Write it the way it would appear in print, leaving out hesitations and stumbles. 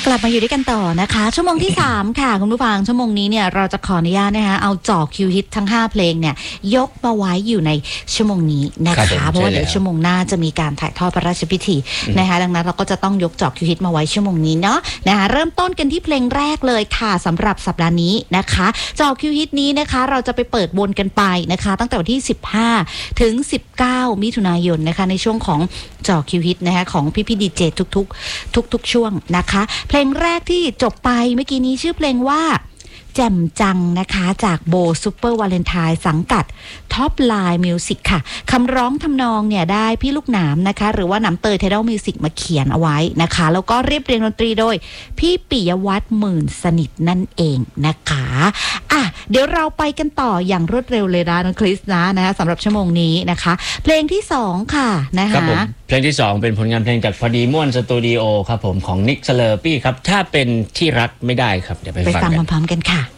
กลับมาอยู่ด้วยกันต่อนะคะชั่วโมงที่3ค่ะคุณผู้ฟังชั่วโมงนี้เนี่ยเราจะขออนุญาตนะคะเอาจอคิวฮิตทั้ง5เพลงเนี่ยยกมาไว้อยู่ในชั่วโมงนี้นะคะเพราะว่าเดี๋ยวชั่วโมงหน้าจะมีการถ่ายทอดพระราชพิธีนะคะดังนั้นเราก็จะต้องยกจอคิวฮิตมาไว้ชั่วโมงนี้เนาะนะคะเริ่มต้นกันที่เพลงแรกเลยค่ะสำหรับสัปดาห์นี้นะคะจอคิวฮิตนี้นะคะเราจะไปเปิดวนกันไปนะคะตั้งแต่วันที่15ถึง19มิถุนายนนะคะในช่วงของจอคิวฮิตนะคะของพี่ดีเจทุกช่วงนะคะเพลงแรกที่จบไปเมื่อกี้นี้ชื่อเพลงว่าแจ่มจังนะคะจากโบซูเปอร์วาเลนไทน์สังกัดท็อปไลน์มิวสิกค่ะคำร้องทำนองเนี่ยได้พี่ลูกหนามนะคะหรือว่าหนามเตยไทดอลมิวสิกมาเขียนเอาไว้นะคะแล้วก็เรียบเรียงดนตรีโดยพี่ปิยวัฒน์หมื่นสนิทนั่นเองนะคะเดี๋ยวเราไปกันต่ออย่างรวดเร็วเลยนะน้องคริสนะคะสำหรับชั่วโมงนี้นะคะเพลงที่2ค่ะนะคะเพลงที่2เป็นผลงานเพลงจากพอดีม่วนสตูดิโอครับผมของนิกสเลอร์ปี้ครับถ้าเป็นที่รักไม่ได้ครับเดี๋ยวไปฟังกันพร้อมๆกันค่ะ